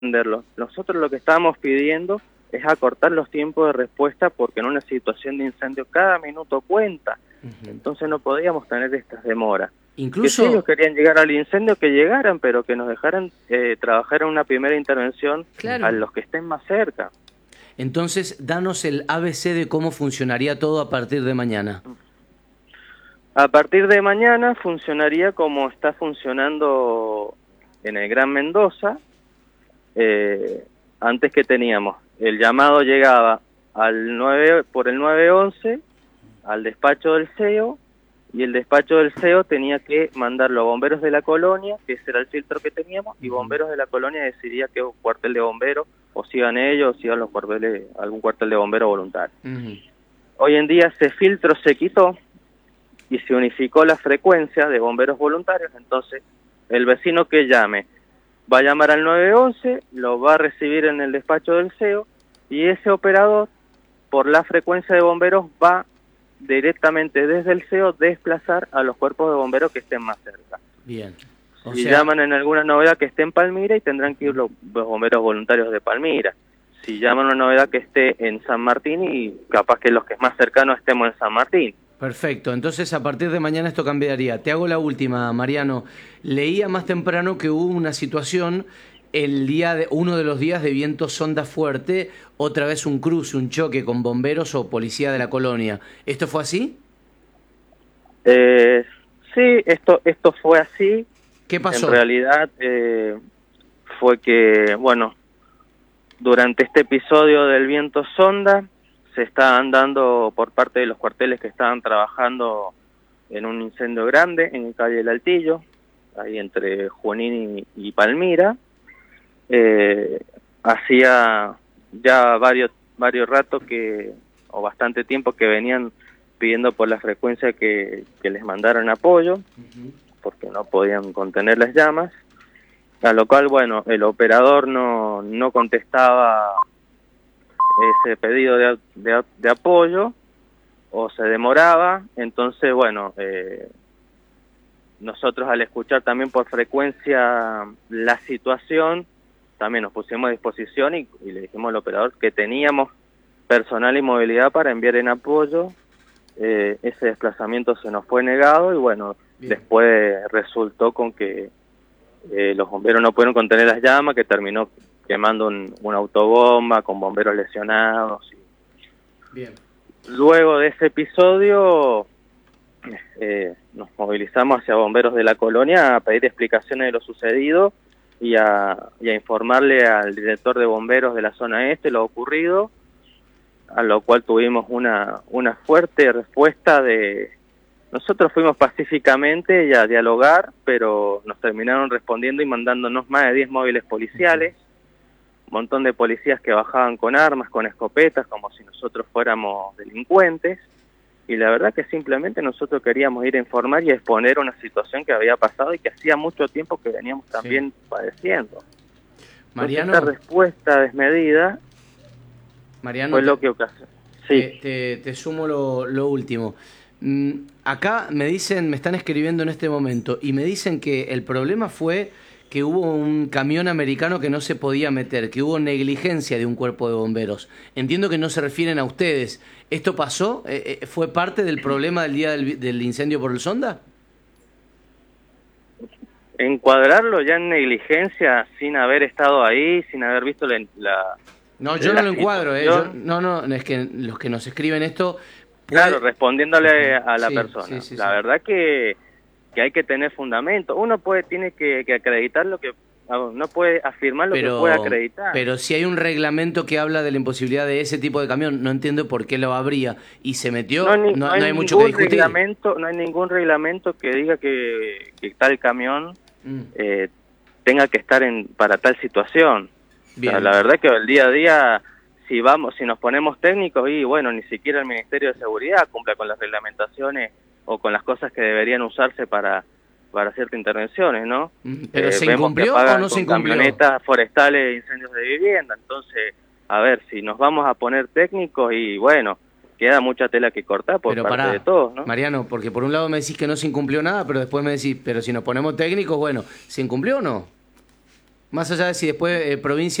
entenderlo. Nosotros lo que estábamos pidiendo es acortar los tiempos de respuesta porque en una situación de incendio cada minuto cuenta. Entonces no podíamos tener estas demoras. Incluso Que si ellos querían llegar al incendio, que llegaran, pero que nos dejaran trabajar en una primera intervención a los que estén más cerca. Entonces, danos el ABC de cómo funcionaría todo a partir de mañana. A partir de mañana funcionaría como está funcionando en el Gran Mendoza. Antes que teníamos, el llamado llegaba por el 911 al despacho del CEO, y el despacho del CEO tenía que mandarlo a bomberos de la colonia, que ese era el filtro que teníamos, y bomberos de la colonia decidía qué cuartel de bomberos, o si iban ellos, o si iban los cuarteles, algún cuartel de bomberos voluntario. Hoy en día ese filtro se quitó y se unificó la frecuencia de bomberos voluntarios. Entonces el vecino que llame va a llamar al 911, lo va a recibir en el despacho del CEO, y ese operador, por la frecuencia de bomberos, va directamente desde el CEO desplazar a los cuerpos de bomberos que estén más cerca. Bien. Si llaman en alguna novedad que esté en Palmira, y tendrán que ir los bomberos voluntarios de Palmira. Si llaman una novedad que esté en San Martín, y capaz que los que es más cercanos estemos en San Martín. Perfecto, entonces a partir de mañana esto cambiaría. Te hago la última, Mariano. Leía más temprano que hubo una situación uno de los días de viento sonda fuerte, otra vez un cruce, un choque con bomberos o policía de la colonia. ¿Esto fue así? Sí, esto fue así. ¿Qué pasó? En realidad fue que, bueno, durante este episodio del viento sonda se estaban dando por parte de los cuarteles que estaban trabajando en un incendio grande en calle El Altillo, ahí entre Junín y Palmira. Hacía ya varios ratos o bastante tiempo que venían pidiendo por la frecuencia que les mandaran apoyo, porque no podían contener las llamas, a lo cual, bueno, el operador no contestaba ese pedido de apoyo, o se demoraba. Entonces, bueno, nosotros al escuchar también por frecuencia la situación, también nos pusimos a disposición y le dijimos al operador que teníamos personal y movilidad para enviar en apoyo. Ese desplazamiento se nos fue negado y, bueno, después resultó con que los bomberos no pudieron contener las llamas, que terminó quemando una autobomba con bomberos lesionados. Bien. Luego de ese episodio nos movilizamos hacia bomberos de la colonia a pedir explicaciones de lo sucedido y a informarle al director de bomberos de la zona este lo ocurrido, a lo cual tuvimos una fuerte respuesta Nosotros fuimos pacíficamente y a dialogar, pero nos terminaron respondiendo y mandándonos más de 10 móviles policiales, un montón de policías que bajaban con armas, con escopetas, como si nosotros fuéramos delincuentes, y la verdad que simplemente nosotros queríamos ir a informar y a exponer una situación que había pasado y que hacía mucho tiempo que veníamos también padeciendo. Mariano, esta respuesta desmedida fue lo que ocasionó. Sí. Te sumo lo último. Acá me están escribiendo en este momento y me dicen que el problema fue que hubo un camión americano que no se podía meter, que hubo negligencia de un cuerpo de bomberos. Entiendo que no se refieren a ustedes. ¿Esto pasó? ¿Fue parte del problema del día del incendio por el Sonda? Encuadrarlo ya en negligencia sin haber estado ahí, sin haber visto No, yo no lo encuadro. No, es que los que nos escriben esto... Claro, respondiéndole a la persona. Sí, la verdad que hay que tener fundamento. Uno tiene que acreditar lo que... No puede afirmar lo que puede acreditar. Pero si hay un reglamento que habla de la imposibilidad de ese tipo de camión, no entiendo por qué lo habría. Y se metió, no hay mucho que discutir. No hay ningún reglamento que diga que tal camión tenga que estar para tal situación. O sea, la verdad que el día a día, si nos ponemos técnicos, y bueno, ni siquiera el Ministerio de Seguridad cumple con las reglamentaciones o con las cosas que deberían usarse para ciertas intervenciones, ¿no? ¿Pero se incumplió o no se incumplió? Camionetas forestales, incendios de vivienda. Entonces, a ver, si nos vamos a poner técnicos, y bueno, queda mucha tela que cortar por parte de todos, ¿no? Mariano, porque por un lado me decís que no se incumplió nada, pero después me decís, pero si nos ponemos técnicos, bueno, ¿se incumplió o no? No, no hay ningún reglamento que diga que tal camión tenga que estar para tal situación. La verdad que el día a día, si nos ponemos técnicos, y bueno, ni siquiera el Ministerio de Seguridad cumple con las reglamentaciones o con las cosas que deberían usarse para ciertas intervenciones, ¿no? Pero pará. Si nos vamos a poner técnicos, y bueno, queda mucha tela que cortar por parte de todos, ¿no? Mariano, porque por un lado me decís que no se incumplió nada, pero después me decís, pero si nos ponemos técnicos, bueno, ¿se incumplió o no? Más allá de si después provincia